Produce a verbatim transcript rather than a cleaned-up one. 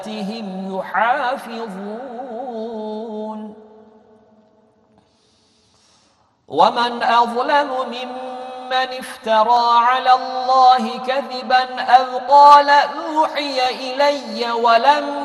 صلاتهم يحافظون ومن أظلم ممن افترى على الله كذبا أو قال أوحي إلي ولم